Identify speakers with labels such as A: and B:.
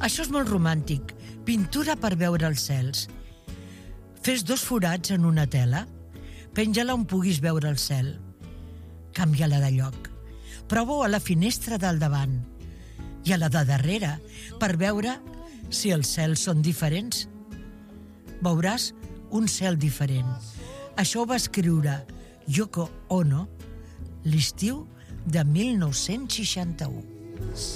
A: Això és molt romàntic. Pintura per veure els cels. Fes 2 forats en una tela. Penja-la on puguis veure el cel. Canvia-la de lloc. Prova-ho a la finestra del davant i a la de darrere per veure si els cels són diferents. Veuràs un cel diferent. Això ho va escriure Yoko Ono l'estiu de 1961.